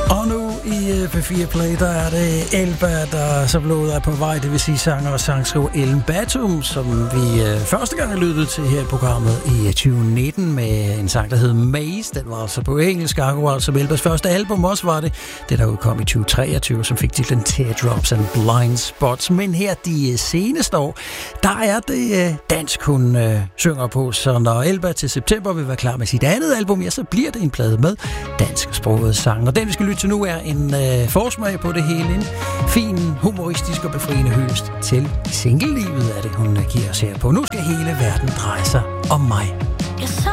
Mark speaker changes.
Speaker 1: Og nu i P4 Play, der er det Elba, der så blodet er på vej, det vil sige sanger og sangskriver Ellen Batum, som vi første gang har lyttet til her i programmet i 2019 med en sang, der hed Maze. Den var altså på engelsk, akkurat som Elbas første album også var det. Det der udkom i 2023, som fik titlen Teardrops and Blind Spots. Men her de seneste år, der er det dansk, hun synger på. Så når Elba til september vil være klar med sit andet album, ja, så bliver det en plade med dansksproget sang. Og den vi skal lytte til nu er en forsmag på det hele. En fin, humoristisk og befriende hyldest til single-livet er det, hun giver os her på. Nu skal hele verden dreje sig om mig.
Speaker 2: Jeg så